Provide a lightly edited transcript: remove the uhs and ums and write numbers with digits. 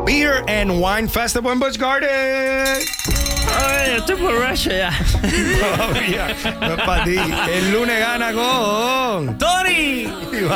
Beer and Wine Festival en Busch Garden. Ay, estoy borracho ya. Todavía no es para ti. El lunes gana con ¡Tony! Iván.